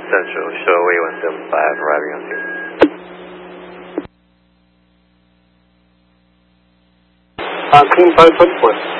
Central, show away 175, arriving on scene. King 544.